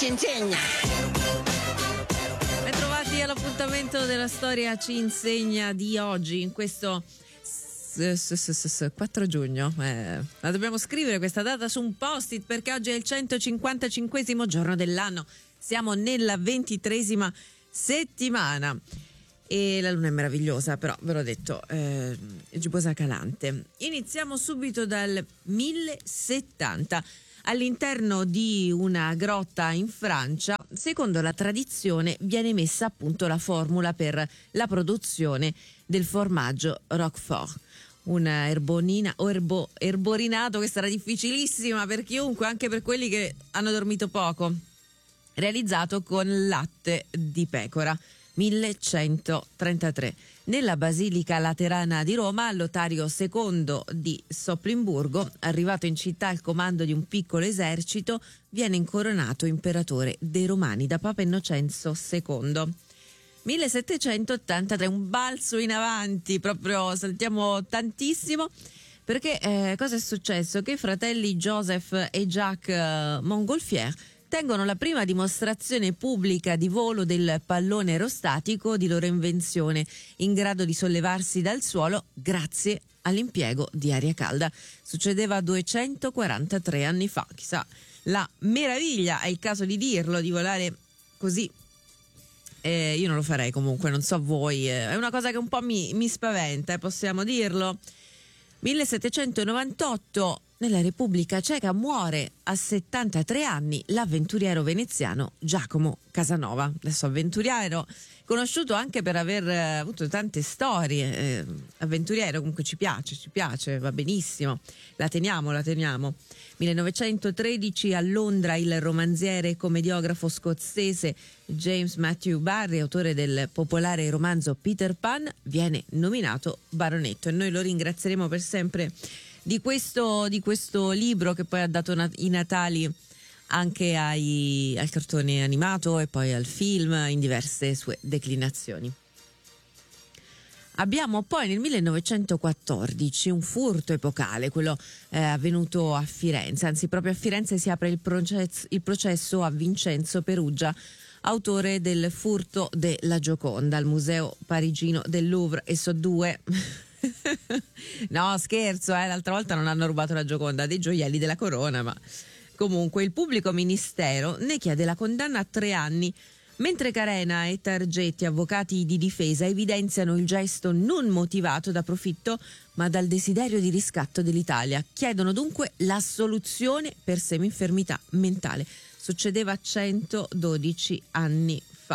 ci insegna. Bentrovati all'appuntamento della storia ci insegna di oggi, in questo 4 giugno. La dobbiamo scrivere questa data su un post-it perché oggi è il 155esimo giorno dell'anno. Siamo nella 23esima settimana. E la luna è meravigliosa, però ve l'ho detto, è giubbosa calante. Iniziamo subito dal 1070. All'interno di una grotta in Francia, secondo la tradizione, viene messa a punto la formula per la produzione del formaggio Roquefort. Una erborinato che sarà difficilissima per chiunque, anche per quelli che hanno dormito poco, realizzato con latte di pecora. 1133. Nella Basilica Laterana di Roma, Lotario II di Soplimburgo, arrivato in città al comando di un piccolo esercito, viene incoronato imperatore dei Romani da Papa Innocenzo II. 1783, un balzo in avanti, proprio saltiamo tantissimo, perché cosa è successo? Che i fratelli Joseph e Jacques Montgolfier tengono la prima dimostrazione pubblica di volo del pallone aerostatico di loro invenzione, in grado di sollevarsi dal suolo grazie all'impiego di aria calda. Succedeva 243 anni fa. Chissà la meraviglia, è il caso di dirlo, di volare così. Io non lo farei comunque, non so voi, è una cosa che un po' mi spaventa, possiamo dirlo. 1798, nella Repubblica Ceca muore a 73 anni l'avventuriero veneziano Giacomo Casanova. Adesso avventuriero conosciuto anche per aver avuto tante storie, avventuriero comunque ci piace, va benissimo, la teniamo. 1913 a Londra il romanziere e commediografo scozzese James Matthew Barrie, autore del popolare romanzo Peter Pan, viene nominato baronetto e noi lo ringrazieremo per sempre di questo libro, che poi ha dato i natali anche al cartone animato e poi al film in diverse sue declinazioni. Abbiamo poi nel 1914 un furto epocale, quello avvenuto a Firenze, anzi proprio a Firenze si apre il processo a Vincenzo Perugia, autore del furto della Gioconda al Museo Parigino del Louvre. E so due no, scherzo, l'altra volta non hanno rubato la Gioconda, dei gioielli della corona, ma comunque il pubblico ministero ne chiede la condanna a 3 anni, mentre Carena e Targetti, avvocati di difesa, evidenziano il gesto non motivato da profitto ma dal desiderio di riscatto dell'Italia. Chiedono dunque l'assoluzione per semi-infermità mentale. Succedeva 112 anni fa.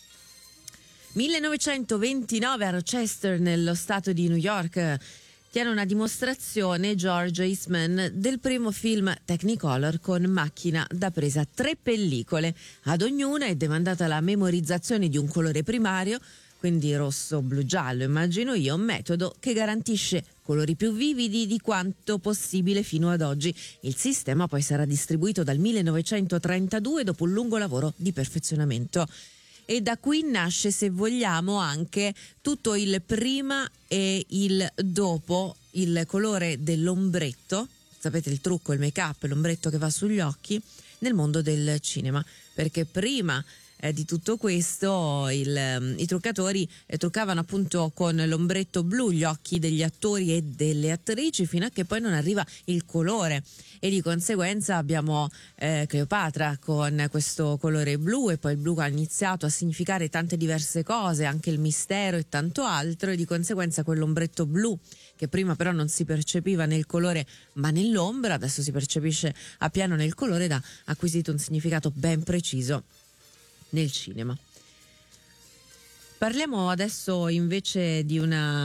1929 a Rochester, nello stato di New York, tiene una dimostrazione George Eastman del primo film Technicolor con macchina da presa. 3 pellicole, ad ognuna è demandata la memorizzazione di un colore primario, quindi rosso, blu, giallo, immagino io, un metodo che garantisce colori più vividi di quanto possibile fino ad oggi. Il sistema poi sarà distribuito dal 1932 dopo un lungo lavoro di perfezionamento. E da qui nasce, se vogliamo, anche tutto il prima e il dopo, il colore dell'ombretto, sapete il trucco, il make-up, l'ombretto che va sugli occhi, nel mondo del cinema, perché prima di tutto questo i truccatori truccavano appunto con l'ombretto blu gli occhi degli attori e delle attrici, fino a che poi non arriva il colore, e di conseguenza abbiamo Cleopatra con questo colore blu, e poi il blu ha iniziato a significare tante diverse cose, anche il mistero e tanto altro, e di conseguenza quell'ombretto blu, che prima però non si percepiva nel colore ma nell'ombra, adesso si percepisce appieno nel colore, ed ha acquisito un significato ben preciso nel cinema. Parliamo adesso invece di una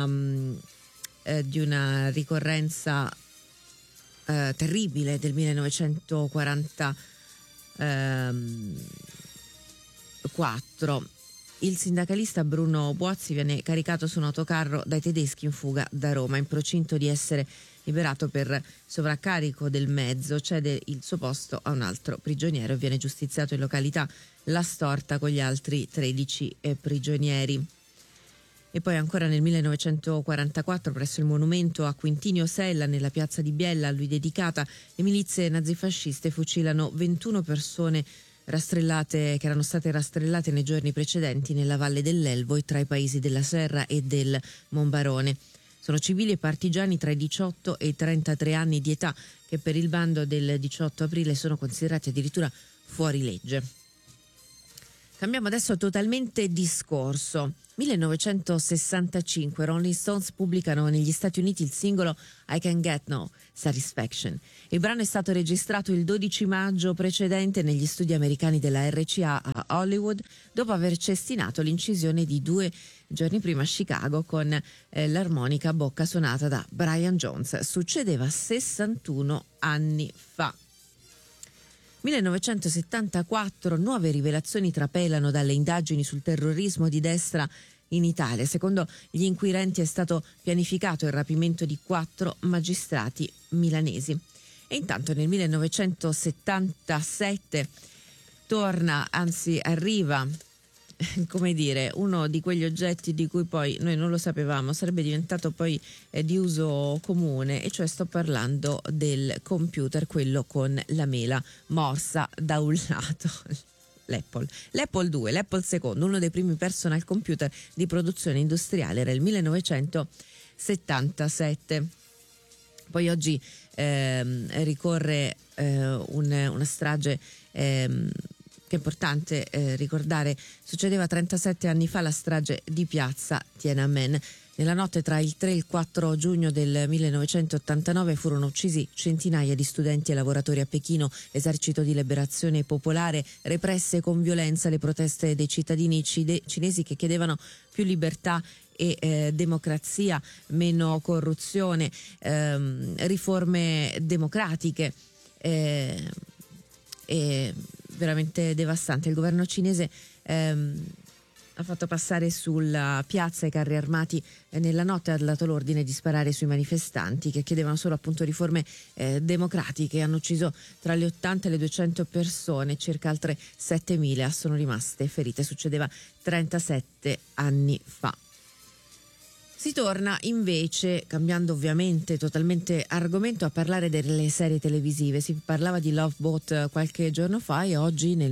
ricorrenza terribile del 1944. Il sindacalista Bruno Buozzi viene caricato su un autocarro dai tedeschi in fuga da Roma, in procinto di essere liberato per sovraccarico del mezzo, cede il suo posto a un altro prigioniero e viene giustiziato in località La Storta con gli altri 13 prigionieri. E poi ancora nel 1944, presso il monumento a Quintinio Sella nella piazza di Biella, a lui dedicata, le milizie nazifasciste fucilano 21 persone che erano state rastrellate nei giorni precedenti nella valle dell'Elvo e tra i paesi della Serra e del Monbarone. Sono civili e partigiani tra i 18 e i 33 anni di età che per il bando del 18 aprile sono considerati addirittura fuori legge. Cambiamo adesso totalmente discorso. 1965 Rolling Stones pubblicano negli Stati Uniti il singolo I Can Get No Satisfaction. Il brano è stato registrato il 12 maggio precedente negli studi americani della RCA a Hollywood, dopo aver cestinato l'incisione di 2 giorni prima a Chicago con l'armonica a bocca suonata da Brian Jones. Succedeva 61 anni fa. 1974, nuove rivelazioni trapelano dalle indagini sul terrorismo di destra in Italia. Secondo gli inquirenti è stato pianificato il rapimento di 4 magistrati milanesi. E intanto nel 1977 arriva uno di quegli oggetti di cui poi noi non lo sapevamo, sarebbe diventato poi di uso comune, e cioè sto parlando del computer, quello con la mela morsa da un lato. L'Apple II, l'Apple II, uno dei primi personal computer di produzione industriale, era il 1977. Poi oggi ricorre una strage che è importante ricordare. Succedeva 37 anni fa la strage di piazza Tiananmen. Nella notte tra il 3 e il 4 giugno del 1989 furono uccisi centinaia di studenti e lavoratori a Pechino. L'esercito di liberazione popolare represse con violenza le proteste dei cittadini cinesi che chiedevano più libertà e democrazia, meno corruzione, riforme democratiche. È veramente devastante. Il governo cinese ha fatto passare sulla piazza i carri armati nella notte, ha dato l'ordine di sparare sui manifestanti che chiedevano solo appunto riforme democratiche. Hanno ucciso tra le 80 e le 200 persone, circa altre 7.000 sono rimaste ferite. Succedeva 37 anni fa. Si torna invece, cambiando ovviamente totalmente argomento, a parlare delle serie televisive. Si parlava di Love Boat qualche giorno fa e oggi nel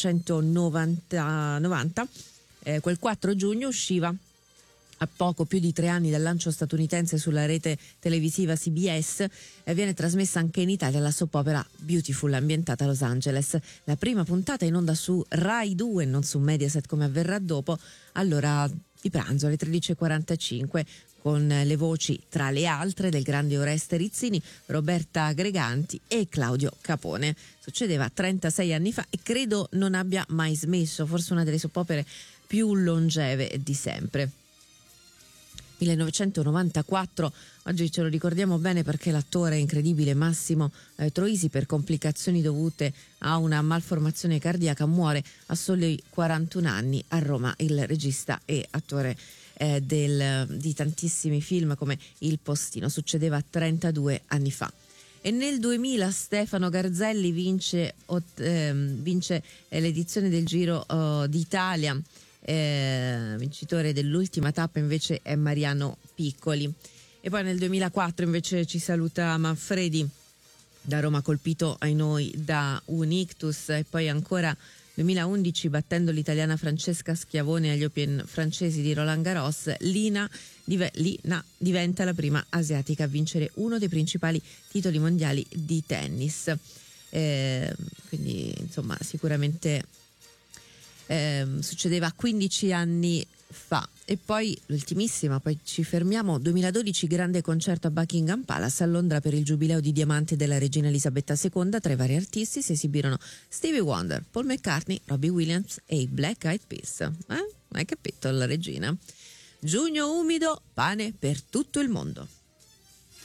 1990, quel 4 giugno, usciva, a poco più di 3 anni dal lancio statunitense sulla rete televisiva CBS, viene trasmessa anche in Italia la soap opera Beautiful, ambientata a Los Angeles. La prima puntata in onda su Rai 2 e non su Mediaset come avverrà dopo, all'ora di pranzo alle 13.45, con le voci, tra le altre, del grande Oreste Rizzini, Roberta Greganti e Claudio Capone. Succedeva 36 anni fa e credo non abbia mai smesso, forse una delle soap opere più longeve di sempre. 1994, oggi ce lo ricordiamo bene perché l'attore incredibile Massimo Troisi, per complicazioni dovute a una malformazione cardiaca, muore a soli 41 anni a Roma. Il regista e attore di tantissimi film come Il Postino. Succedeva 32 anni fa. E nel 2000 Stefano Garzelli vince l'edizione del Giro d'Italia. Vincitore dell'ultima tappa invece è Mariano Piccoli. E poi nel 2004 invece ci saluta Manfredi da Roma, colpito ai noi da un ictus. E poi ancora 2011, battendo l'italiana Francesca Schiavone agli Open francesi di Roland Garros, Lina diventa la prima asiatica a vincere uno dei principali titoli mondiali di tennis. Quindi insomma sicuramente succedeva 15 anni fa. E poi l'ultimissima, poi ci fermiamo, 2012, grande concerto a Buckingham Palace a Londra per il giubileo di diamante della regina Elisabetta II. Tra i vari artisti si esibirono Stevie Wonder, Paul McCartney, Robbie Williams e i Black Eyed Peas. Hai capito la regina? Giugno umido, pane per tutto il mondo.